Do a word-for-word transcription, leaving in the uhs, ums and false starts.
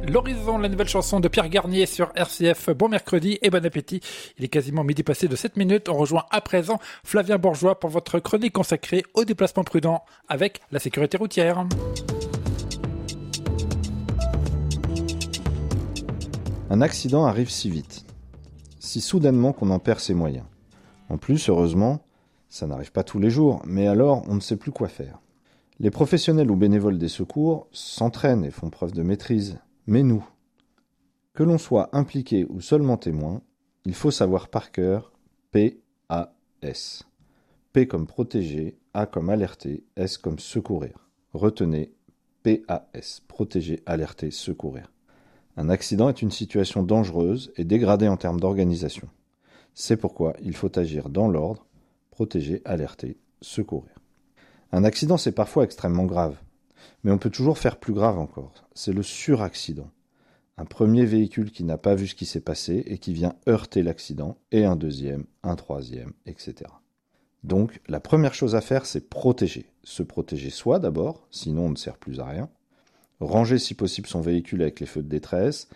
L'Horizon, la nouvelle chanson de Pierre Garnier sur R C F. Bon mercredi et bon appétit. Il est quasiment midi passé de sept minutes. On rejoint à présent Flavien Bourgeois pour votre chronique consacrée au déplacement prudent avec la sécurité routière. Un accident arrive si vite, si soudainement qu'on en perd ses moyens. En plus, heureusement, ça n'arrive pas tous les jours, mais alors on ne sait plus quoi faire. Les professionnels ou bénévoles des secours s'entraînent et font preuve de maîtrise. Mais nous, que l'on soit impliqué ou seulement témoin, il faut savoir par cœur P A S. P comme protéger, A comme alerter, S comme secourir. Retenez P A S, protéger, alerter, secourir. Un accident est une situation dangereuse et dégradée en termes d'organisation. C'est pourquoi il faut agir dans l'ordre, protéger, alerter, secourir. Un accident, c'est parfois extrêmement grave. Mais on peut toujours faire plus grave encore. C'est le suraccident. Un premier véhicule qui n'a pas vu ce qui s'est passé et qui vient heurter l'accident, et un deuxième, un troisième, et cetera. Donc, la première chose à faire, c'est protéger. Se protéger soi d'abord, sinon on ne sert plus à rien. Ranger si possible son véhicule avec les feux de détresse,